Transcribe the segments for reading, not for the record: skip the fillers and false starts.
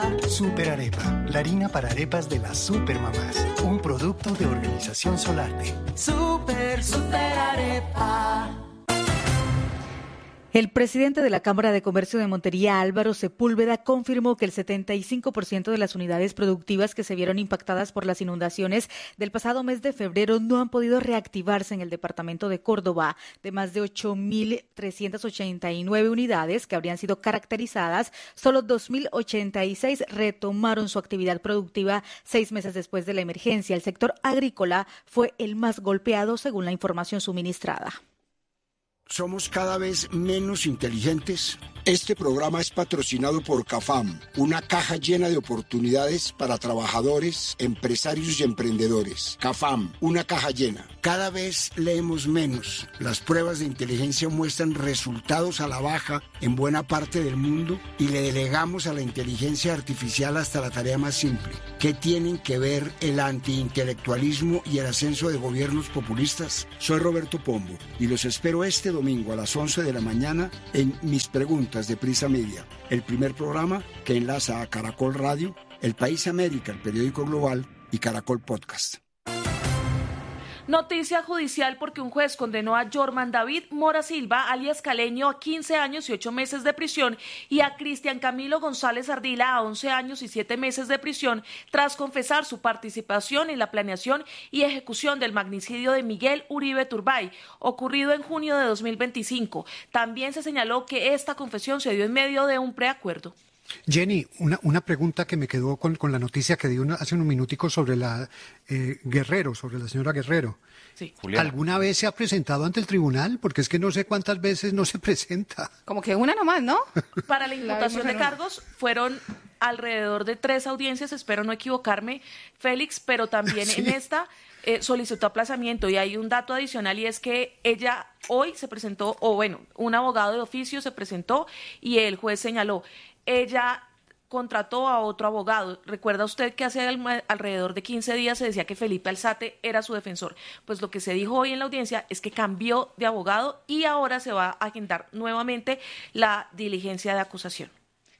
Super Arepa, la harina para arepas de las supermamás. Un producto de Organización Solarte. Super Arepa. El presidente de la Cámara de Comercio de Montería, Álvaro Sepúlveda, confirmó que el 75% de las unidades productivas que se vieron impactadas por las inundaciones del pasado mes de febrero no han podido reactivarse en el departamento de Córdoba. De más de 8.389 unidades que habrían sido caracterizadas, solo 2.086 retomaron su actividad productiva 6 meses después de la emergencia. El sector agrícola fue el más golpeado, según la información suministrada. ¿Somos cada vez menos inteligentes? Este programa es patrocinado por CAFAM, una caja llena de oportunidades para trabajadores, empresarios y emprendedores. CAFAM, una caja llena. Cada vez leemos menos. Las pruebas de inteligencia muestran resultados a la baja en buena parte del mundo y le delegamos a la inteligencia artificial hasta la tarea más simple. ¿Qué tienen que ver el antiintelectualismo y el ascenso de gobiernos populistas? Soy Roberto Pombo y los espero este domingo a las 11 de la mañana en Mis Preguntas de Prisa Media, el primer programa que enlaza a Caracol Radio, El País América, el periódico global, y Caracol Podcast. Noticia judicial porque un juez condenó a Jorman David Mora Silva, alias Caleño, a 15 años y 8 meses de prisión y a Cristian Camilo González Ardila a 11 años y 7 meses de prisión tras confesar su participación en la planeación y ejecución del magnicidio de Miguel Uribe Turbay, ocurrido en junio de 2025. También se señaló que esta confesión se dio en medio de un preacuerdo. Jenny, una pregunta que me quedó con la noticia que dio hace un minutico sobre la Guerrero, sobre la señora Guerrero. Sí. ¿Alguna vez se ha presentado ante el tribunal? Porque es que no sé cuántas veces no se presenta. Como que una nomás, ¿no? Para la imputación de cargos fueron alrededor de 3 audiencias, espero no equivocarme, Félix, pero también sí. En esta solicitó aplazamiento y hay un dato adicional y es que ella hoy se presentó, un abogado de oficio se presentó y el juez señaló, ella contrató a otro abogado. ¿Recuerda usted que hace alrededor de 15 días se decía que Felipe Alzate era su defensor? Pues lo que se dijo hoy en la audiencia es que cambió de abogado y ahora se va a agendar nuevamente la diligencia de acusación.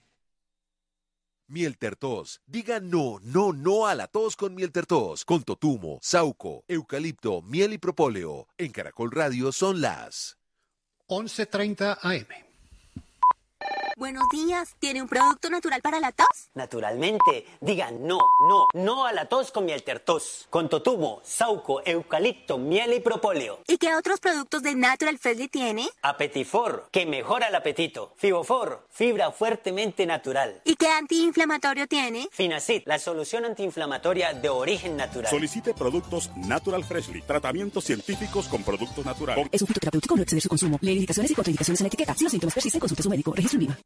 Mielter Tos. Diga no a la tos con Mielter Tos. Con totumo, sauco, eucalipto, miel y propóleo. En Caracol Radio son las 11:30 AM. Buenos días, ¿tiene un producto natural para la tos? Naturalmente, diga no a la tos con Mielter Tos. Con totumo, sauco, eucalipto, miel y propóleo. ¿Y qué otros productos de Natural Freshly tiene? Apetifor, que mejora el apetito. Fibofor, fibra fuertemente natural. ¿Y qué antiinflamatorio tiene? Finacid, la solución antiinflamatoria de origen natural. Solicite productos Natural Freshly, tratamientos científicos con productos naturales. Es un fitoterapéutico, no exceder su consumo. Lee indicaciones y contraindicaciones en la etiqueta. Si los síntomas persisten, consulte a su médico. Registro en Viva.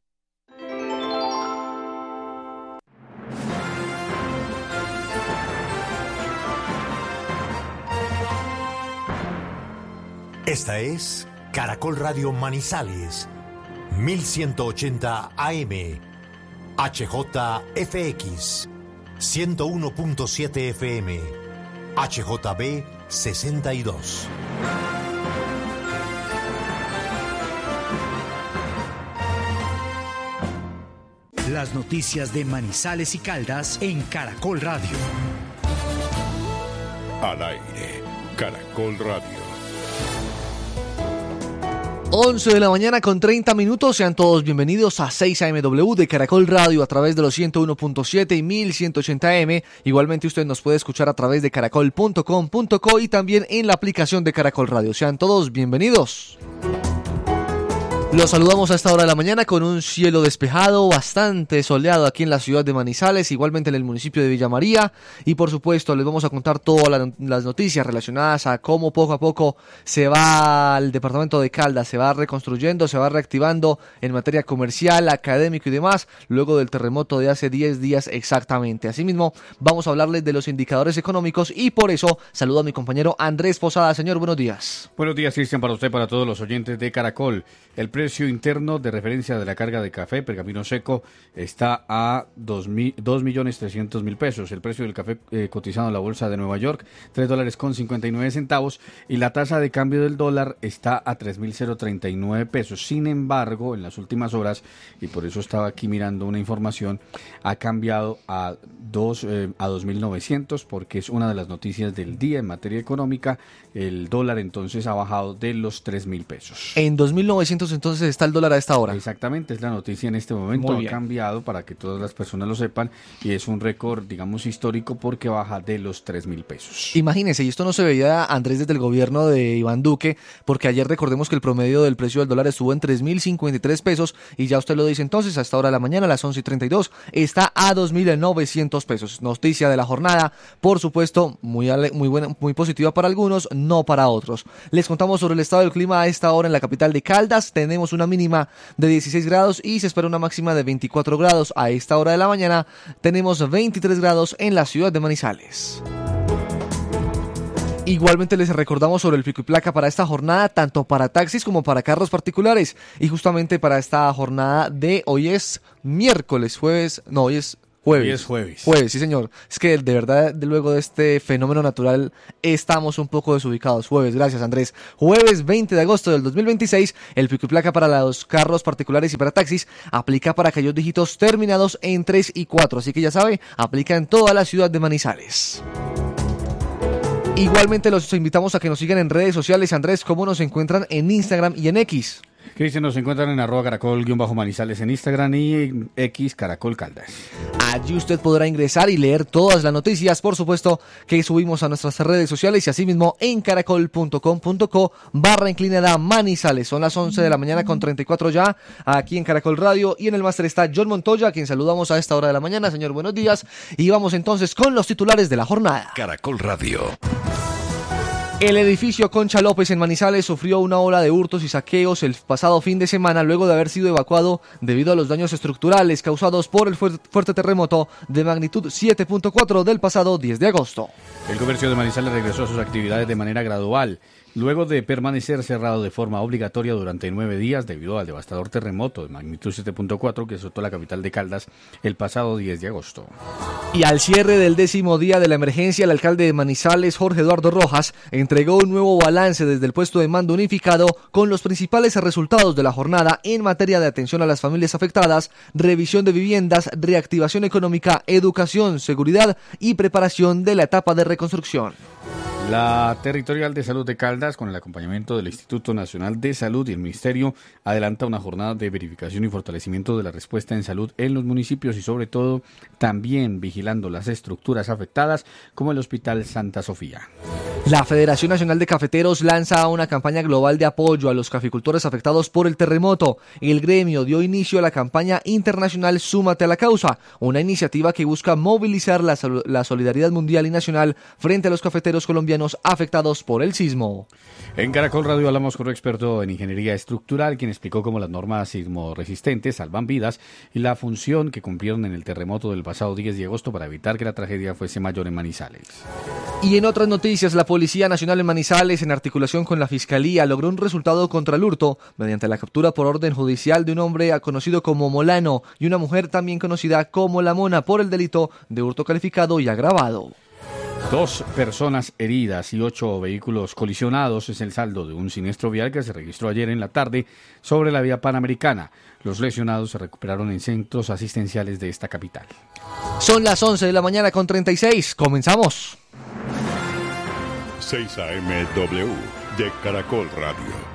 Esta es Caracol Radio Manizales, 1180 AM, HJFX, 101.7 FM, HJB 62. Las noticias de Manizales y Caldas en Caracol Radio. Al aire, Caracol Radio. 11 de la mañana con 30 minutos, sean todos bienvenidos a 6 AMW de Caracol Radio a través de los 101.7 y 1180M. Igualmente usted nos puede escuchar a través de caracol.com.co y también en la aplicación de Caracol Radio. Sean todos bienvenidos. Los saludamos a esta hora de la mañana con un cielo despejado, bastante soleado aquí en la ciudad de Manizales, igualmente en el municipio de Villa María, y por supuesto les vamos a contar todas las noticias relacionadas a cómo poco a poco se va el departamento de Caldas, se va reconstruyendo, se va reactivando en materia comercial, académico y demás, luego del terremoto de hace 10 días exactamente. Asimismo, vamos a hablarles de los indicadores económicos y por eso saludo a mi compañero Andrés Posada. Señor, buenos días. Buenos días, Cristian, para usted, para todos los oyentes de Caracol. El precio precio interno de referencia de la carga de café Pergamino Seco está a 2.300.000 pesos. El precio del café cotizado en la bolsa de Nueva York, $3.59, y la tasa de cambio del dólar está a 3.039 pesos. Sin embargo, en las últimas horas, y por eso estaba aquí mirando una información, ha cambiado a 2.900, porque es una de las noticias del día en materia económica. El dólar entonces ha bajado de los 3.000 pesos. En 2.900 entonces está el dólar a esta hora. Exactamente, es la noticia en este momento. Ha cambiado para que todas las personas lo sepan, y es un récord, digamos, histórico, porque baja de los 3.000 pesos. Imagínense, y esto no se veía, Andrés, desde el gobierno de Iván Duque, porque ayer recordemos que el promedio del precio del dólar estuvo en 3.053 pesos, y ya usted lo dice entonces, hasta ahora de la mañana, a las 11:32, está a 2.900 pesos. Noticia de la jornada, por supuesto, muy buena, muy positiva para algunos, no para otros. Les contamos sobre el estado del clima a esta hora en la capital de Caldas. Tenemos una mínima de 16 grados y se espera una máxima de 24 grados. A esta hora de la mañana tenemos 23 grados en la ciudad de Manizales. Igualmente les recordamos sobre el pico y placa para esta jornada, tanto para taxis como para carros particulares. Y justamente para esta jornada de hoy es miércoles, jueves, no, hoy es jueves. Hoy es jueves. Jueves, sí señor. Es que de verdad, luego de este fenómeno natural, estamos un poco desubicados. Jueves, gracias Andrés. Jueves 20 de agosto del 2026, el pico y placa para los carros particulares y para taxis aplica para aquellos dígitos terminados en 3 y 4. Así que ya sabe, aplica en toda la ciudad de Manizales. Igualmente los invitamos a que nos sigan en redes sociales. Andrés, ¿cómo nos encuentran en Instagram y en X? Cristian, nos encuentran en @caracol_manizales en Instagram y en X Caracol Caldas. Allí usted podrá ingresar y leer todas las noticias, por supuesto, que subimos a nuestras redes sociales y asimismo en caracol.com.co/Manizales. Son las 11 de la mañana con 34 ya, aquí en Caracol Radio, y en el máster está John Montoya, a quien saludamos a esta hora de la mañana. Señor, buenos días, y vamos entonces con los titulares de la jornada. Caracol Radio. El edificio Concha López en Manizales sufrió una ola de hurtos y saqueos el pasado fin de semana luego de haber sido evacuado debido a los daños estructurales causados por el fuerte terremoto de magnitud 7.4 del pasado 10 de agosto. El comercio de Manizales regresó a sus actividades de manera gradual, luego de permanecer cerrado de forma obligatoria durante 9 días debido al devastador terremoto de magnitud 7.4 que azotó la capital de Caldas el pasado 10 de agosto. Y al cierre del 10º día de la emergencia, el alcalde de Manizales, Jorge Eduardo Rojas, entregó un nuevo balance desde el puesto de mando unificado con los principales resultados de la jornada en materia de atención a las familias afectadas, revisión de viviendas, reactivación económica, educación, seguridad y preparación de la etapa de reconstrucción. La Territorial de Salud de Caldas, con el acompañamiento del Instituto Nacional de Salud y el Ministerio, adelanta una jornada de verificación y fortalecimiento de la respuesta en salud en los municipios y sobre todo también vigilando las estructuras afectadas como el Hospital Santa Sofía. La Federación Nacional de Cafeteros lanza una campaña global de apoyo a los caficultores afectados por el terremoto. El gremio dio inicio a la campaña internacional Súmate a la Causa, una iniciativa que busca movilizar la solidaridad mundial y nacional frente a los cafeteros colombianos afectados por el sismo. En Caracol Radio hablamos con un experto en ingeniería estructural, quien explicó cómo las normas sismoresistentes salvan vidas y la función que cumplieron en el terremoto del pasado 10 de agosto para evitar que la tragedia fuese mayor en Manizales. Y en otras noticias, la Policía Nacional en Manizales, en articulación con la Fiscalía, logró un resultado contra el hurto mediante la captura por orden judicial de un hombre conocido como Molano y una mujer también conocida como La Mona por el delito de hurto calificado y agravado. 2 personas heridas y 8 vehículos colisionados es el saldo de un siniestro vial que se registró ayer en la tarde sobre la vía Panamericana. Los lesionados se recuperaron en centros asistenciales de esta capital. Son las 11 de la mañana con 36. Comenzamos. 6 AM/W de Caracol Radio.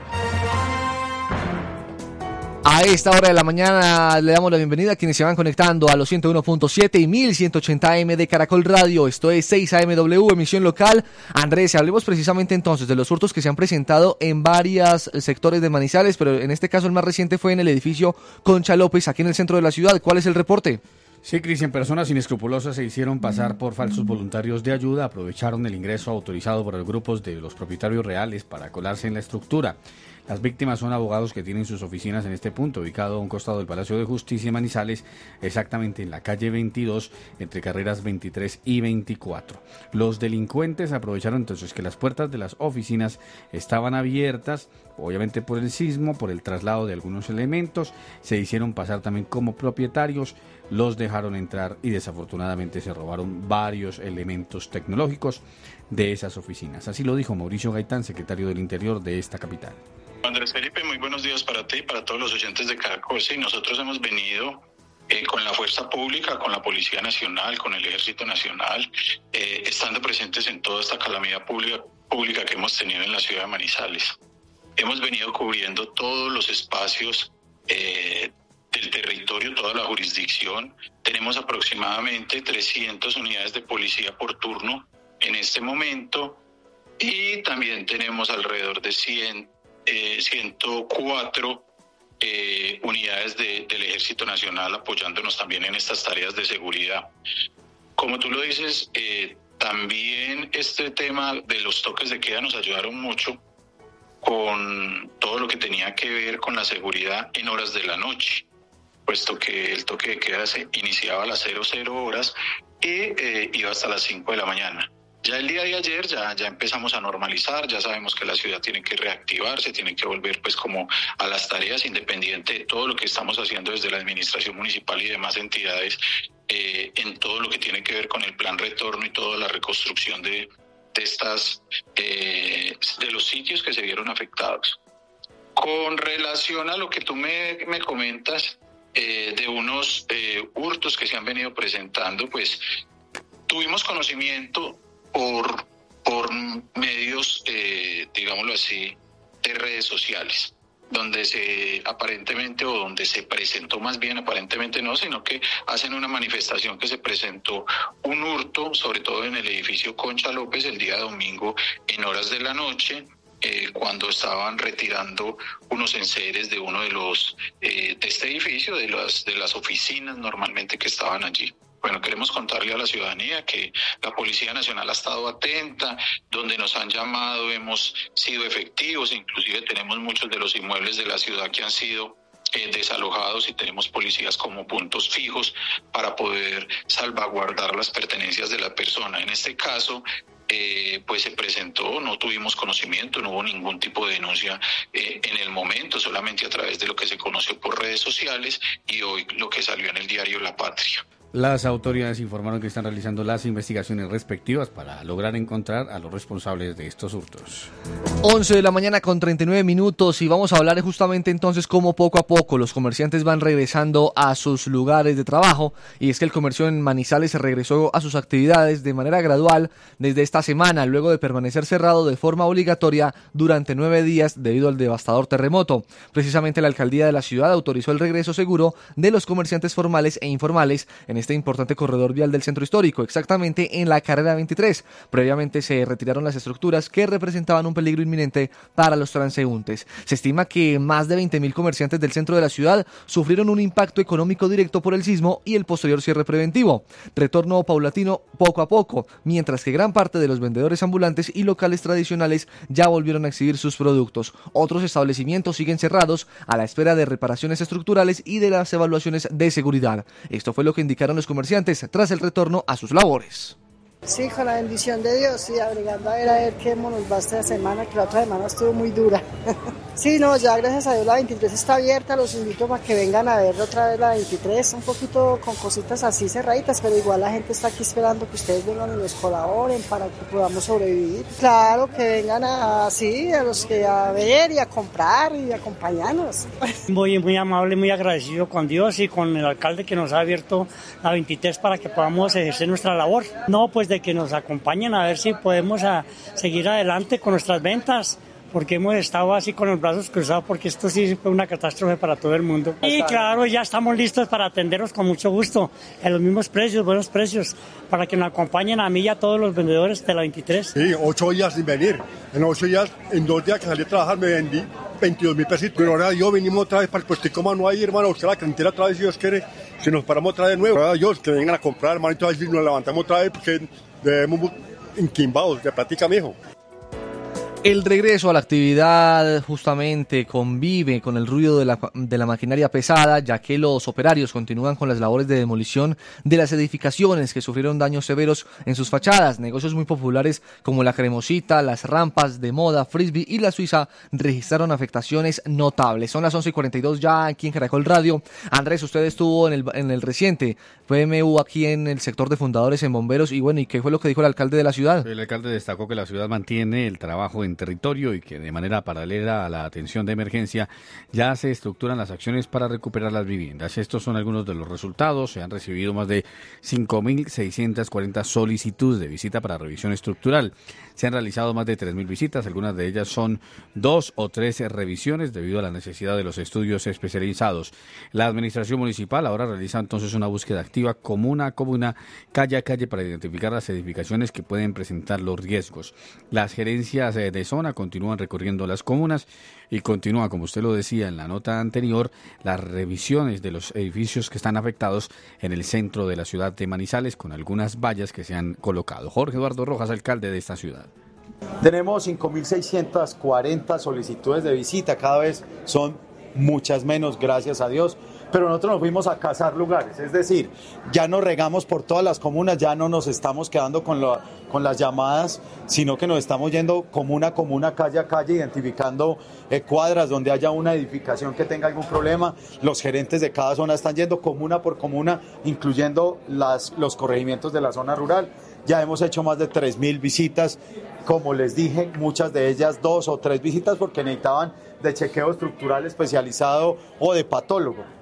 A esta hora de la mañana le damos la bienvenida a quienes se van conectando a los 101.7 y 1180 AM de Caracol Radio. Esto es 6 AM/W, emisión local. Andrés, hablemos precisamente entonces de los hurtos que se han presentado en varios sectores de Manizales, pero en este caso el más reciente fue en el edificio Concha López, aquí en el centro de la ciudad. ¿Cuál es el reporte? Sí, Cristian, personas inescrupulosas se hicieron pasar por falsos voluntarios de ayuda, aprovecharon el ingreso autorizado por los grupos de los propietarios reales para colarse en la estructura. Las víctimas son abogados que tienen sus oficinas en este punto, ubicado a un costado del Palacio de Justicia de Manizales, exactamente en la calle 22, entre carreras 23 y 24. Los delincuentes aprovecharon entonces que las puertas de las oficinas estaban abiertas, obviamente por el sismo, por el traslado de algunos elementos, se hicieron pasar también como propietarios, los dejaron entrar y desafortunadamente se robaron varios elementos tecnológicos de esas oficinas. Así lo dijo Mauricio Gaitán, secretario del Interior de esta capital. Andrés Felipe, muy buenos días para ti y para todos los oyentes de Caracol. Sí, nosotros hemos venido con la fuerza pública, con la Policía Nacional, con el Ejército Nacional, estando presentes en toda esta calamidad pública que hemos tenido en la ciudad de Manizales. Hemos venido cubriendo todos los espacios del territorio, toda la jurisdicción. Tenemos aproximadamente 300 unidades de policía por turno en este momento y también tenemos alrededor de 104 unidades del Ejército Nacional apoyándonos también en estas tareas de seguridad. Como tú lo dices, también este tema de los toques de queda nos ayudaron mucho con todo lo que tenía que ver con la seguridad en horas de la noche, puesto que el toque de queda se iniciaba a las 00 horas y iba hasta las 5 de la mañana. Ya el día de ayer ya empezamos a normalizar, ya sabemos que la ciudad tiene que reactivarse, tiene que volver pues como a las tareas, independiente de todo lo que estamos haciendo desde la administración municipal y demás entidades, en todo lo que tiene que ver con el plan retorno y toda la reconstrucción de los sitios que se vieron afectados. Con relación a lo que tú me comentas de unos hurtos que se han venido presentando, pues tuvimos conocimiento por medios, digámoslo así, de redes sociales, donde se presentó más bien, aparentemente no, sino que hacen una manifestación que se presentó un hurto, sobre todo en el edificio Concha López el día domingo en horas de la noche, cuando estaban retirando unos enseres de uno de los de este edificio, de las oficinas normalmente que estaban allí. Bueno, queremos contarle a la ciudadanía que la Policía Nacional ha estado atenta, donde nos han llamado, hemos sido efectivos, inclusive tenemos muchos de los inmuebles de la ciudad que han sido desalojados y tenemos policías como puntos fijos para poder salvaguardar las pertenencias de la persona. En este caso, pues se presentó, no tuvimos conocimiento, no hubo ningún tipo de denuncia en el momento, solamente a través de lo que se conoció por redes sociales y hoy lo que salió en el diario La Patria. Las autoridades informaron que están realizando las investigaciones respectivas para lograr encontrar a los responsables de estos hurtos. 11 de la mañana con 39 minutos y vamos a hablar justamente entonces cómo poco a poco los comerciantes van regresando a sus lugares de trabajo, y es que el comercio en Manizales se regresó a sus actividades de manera gradual desde esta semana, luego de permanecer cerrado de forma obligatoria durante 9 días debido al devastador terremoto. Precisamente la alcaldía de la ciudad autorizó el regreso seguro de los comerciantes formales e informales en este importante corredor vial del centro histórico, exactamente en la carrera 23. Previamente se retiraron las estructuras que representaban un peligro inminente para los transeúntes. Se estima que más de 20.000 comerciantes del centro de la ciudad sufrieron un impacto económico directo por el sismo y el posterior cierre preventivo. Retorno paulatino poco a poco, mientras que gran parte de los vendedores ambulantes y locales tradicionales ya volvieron a exhibir sus productos. Otros establecimientos siguen cerrados a la espera de reparaciones estructurales y de las evaluaciones de seguridad. Esto fue lo que indicaron los comerciantes tras el retorno a sus labores. Sí, con la bendición de Dios, sí, abrigando a ver cómo nos va esta semana, que la otra semana estuvo muy dura. Sí, no, ya gracias a Dios la 23 está abierta, los invito para que vengan a ver otra vez la 23, un poquito con cositas así cerraditas, pero igual la gente está aquí esperando que ustedes vengan y nos colaboren para que podamos sobrevivir. Claro, que vengan a los que a ver y a comprar y acompañarnos. Muy amable, muy agradecido con Dios y con el alcalde que nos ha abierto la 23 para que podamos ejercer nuestra labor. No, pues de que nos acompañen a ver si podemos seguir adelante con nuestras ventas, porque hemos estado así con los brazos cruzados, porque esto sí fue una catástrofe para todo el mundo. Y claro, ya estamos listos para atenderlos con mucho gusto, en los mismos precios, buenos precios, para que nos acompañen a mí y a todos los vendedores de la 23. Sí, 8 días sin venir. En 8 días, en 2 días que salí a trabajar me vendí 22.000 pesitos. Pero ahora yo venimos otra vez para el puestico mano ahí, hermano, buscar la cantera otra vez si Dios quiere. Si nos paramos otra vez de nuevo, ahora Dios, que vengan a comprar, hermanito, a ver si nos levantamos otra vez, porque debemos enquimbados de plática, mijo. El regreso a la actividad justamente convive con el ruido de la maquinaria pesada, ya que los operarios continúan con las labores de demolición de las edificaciones que sufrieron daños severos en sus fachadas. Negocios muy populares como la Cremosita, las rampas de moda, Frisbee y la Suiza registraron afectaciones notables. Son las 11:42 ya aquí en Caracol Radio. Andrés, usted estuvo en el reciente PMU aquí en el sector de fundadores en bomberos y bueno, ¿y qué fue lo que dijo el alcalde de la ciudad? El alcalde destacó que la ciudad mantiene el trabajo en territorio y que de manera paralela a la atención de emergencia ya se estructuran las acciones para recuperar las viviendas. Estos son algunos de los resultados. Se han recibido más de 5.640 solicitudes de visita para revisión estructural. Se han realizado más de 3.000 visitas, algunas de ellas son 2 o 3 revisiones debido a la necesidad de los estudios especializados. La administración municipal ahora realiza entonces una búsqueda activa comuna a comuna, calle a calle, para identificar las edificaciones que pueden presentar los riesgos. Las gerencias de zona continúan recorriendo las comunas y continúa, como usted lo decía en la nota anterior, las revisiones de los edificios que están afectados en el centro de la ciudad de Manizales con algunas vallas que se han colocado. Jorge Eduardo Rojas, alcalde de esta ciudad. Tenemos 5.640 solicitudes de visita, cada vez son muchas menos, gracias a Dios. Pero nosotros nos fuimos a cazar lugares, es decir, ya nos regamos por todas las comunas, ya no nos estamos quedando con las llamadas, sino que nos estamos yendo comuna a comuna, calle a calle, identificando cuadras donde haya una edificación que tenga algún problema. Los gerentes de cada zona están yendo comuna por comuna, incluyendo los corregimientos de la zona rural. Ya hemos hecho más de 3.000 visitas, como les dije, muchas de ellas 2 o 3 visitas porque necesitaban de chequeo estructural especializado o de patólogo.